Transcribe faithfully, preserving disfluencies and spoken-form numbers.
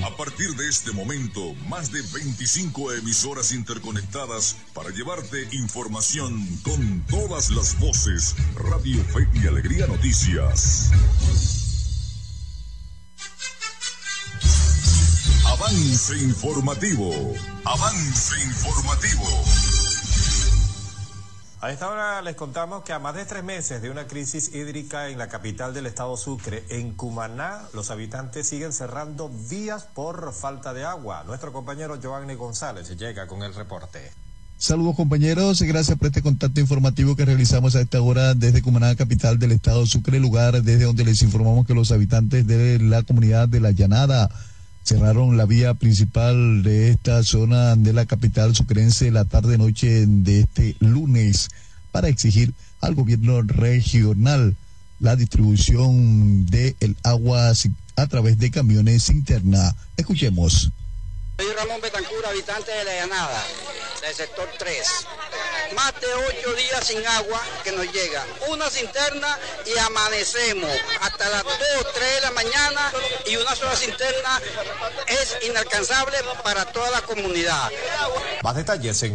A partir de este momento, más de veinticinco emisoras interconectadas para llevarte información con todas las voces. Radio Fe y Alegría Noticias. Avance informativo. Avance informativo. A esta hora les contamos que a más de tres meses de una crisis hídrica en la capital del estado Sucre, en Cumaná, los habitantes siguen cerrando vías por falta de agua. Nuestro compañero Giovanni González llega con el reporte. Saludos compañeros, gracias por este contacto informativo que realizamos a esta hora desde Cumaná, capital del estado Sucre, lugar desde donde les informamos que los habitantes de la comunidad de La Llanada cerraron la vía principal de esta zona de la capital sucrense la tarde-noche de este lunes para exigir al gobierno regional la distribución del agua a través de camiones cisterna. Escuchemos. Soy Ramón Betancur, habitante de La Llanada, del sector tres. Más de ocho días sin agua que nos llega. Una cisterna y amanecemos hasta las dos, tres de la mañana y una sola cisterna es inalcanzable para toda la comunidad. Más detalles en